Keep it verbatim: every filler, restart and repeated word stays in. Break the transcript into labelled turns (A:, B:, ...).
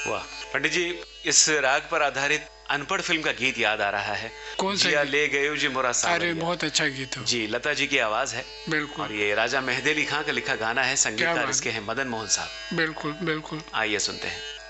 A: वाह पंडित जी, इस राग पर आधारित अनपढ़ फिल्म का गीत याद आ रहा है।
B: कौन सा
A: जिया ले गए जी मोरा सावरिया।
B: अरे बहुत अच्छा गीत हो
A: जी, लता जी की आवाज है।
B: बिल्कुल।
A: और ये राजा मेहदी अली खां का लिखा गाना है, संगीतकार इसके हैं मदन मोहन साहब।
B: बिल्कुल बिल्कुल।
A: आइए सुनते हैं।